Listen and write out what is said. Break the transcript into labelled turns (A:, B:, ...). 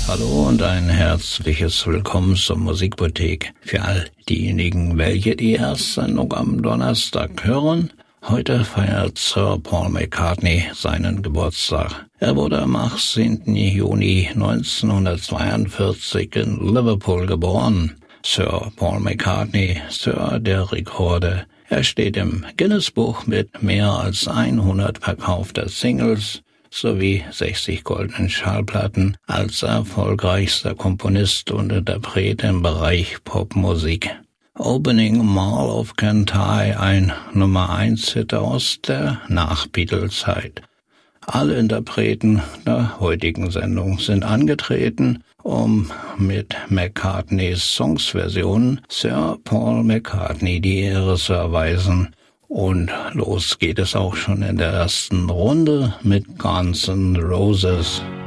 A: Hallo und ein herzliches Willkommen zur Musikboutique. Für all diejenigen, welche die Erstsendung am Donnerstag hören, heute feiert Sir Paul McCartney seinen Geburtstag. Er wurde am 18. Juni 1942 in Liverpool geboren. Sir Paul McCartney, Sir der Rekorde. Er steht im Guinness-Buch mit mehr als 100 verkaufter Singles sowie 60 goldenen Schallplatten als erfolgreichster Komponist und Interpret im Bereich Popmusik. Opening Mall of Kintyre, ein Nummer-1-Hit aus der Nach-Beatles-Zeit. Alle Interpreten der heutigen Sendung sind angetreten, um mit McCartneys Songsversionen Sir Paul McCartney die Ehre zu erweisen. Und los geht es auch schon in der ersten Runde mit Guns N' Roses.